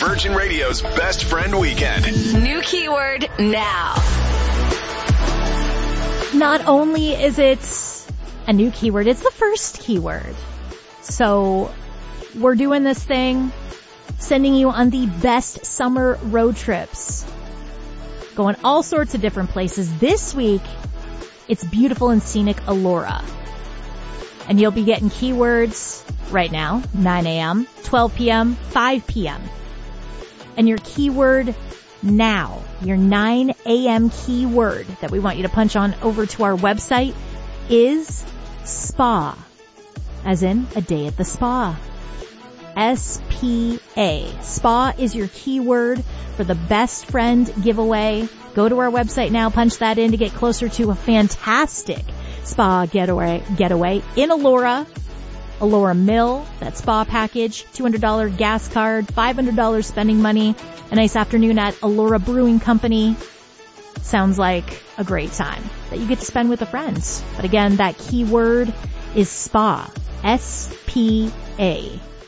Virgin Radio's Best Friend Weekend. New keyword now. Not only is it a new keyword, it's the first keyword. So we're doing this thing, sending you on the best summer road trips. Going all sorts of different places. This week, it's beautiful and scenic Elora. And you'll be getting keywords right now, 9 a.m., 12 p.m., 5 p.m. And your keyword now, your 9 a.m. keyword that we want you to punch on over to our website is spa, as in a day at the spa. S-P-A. Spa is your keyword for the best friend giveaway. Go to our website now, punch that in to get closer to a fantastic spa getaway in Elora Mill, that spa package, $200 gas card, $500 spending money, a nice afternoon at Elora Brewing Company. Sounds like a great time that you get to spend with a friend. But again, that keyword is spa. S-P-A.